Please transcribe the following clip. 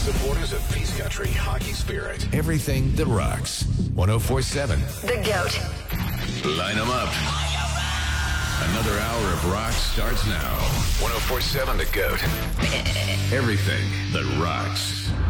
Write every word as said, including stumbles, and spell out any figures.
Supporters of Peace Country Hockey Spirit. Everything that rocks. one oh four point seven. The GOAT. Line them up. Another hour of rock starts now. one oh four point seven The GOAT. Everything that rocks.